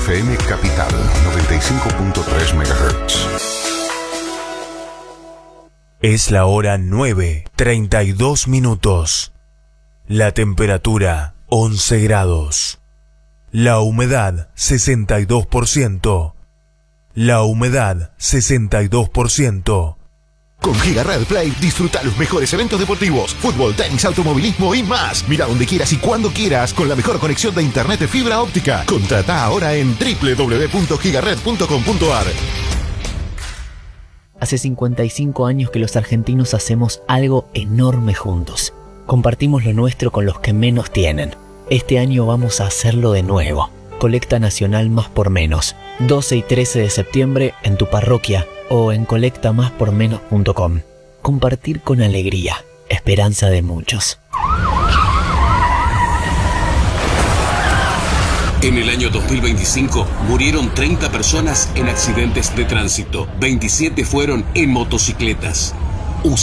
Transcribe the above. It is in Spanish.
FM Capital 95.3 MHz. Es la hora 9:32. La temperatura 11 grados. La humedad 62%. La humedad 62%. Con Gigared Play disfruta los mejores eventos deportivos, fútbol, tenis, automovilismo y más. Mira donde quieras y cuando quieras con la mejor conexión de internet de fibra óptica. Contrata ahora en www.gigared.com.ar. Hace 55 años que los argentinos hacemos algo enorme juntos. Compartimos lo nuestro con los que menos tienen. Este año vamos a hacerlo de nuevo. Colecta Nacional Más por Menos. 12 y 13 de septiembre en tu parroquia o en colectamáspormenos.com. Compartir con alegría. Esperanza de muchos. En el año 2025 murieron 30 personas en accidentes de tránsito. 27 fueron en motocicletas.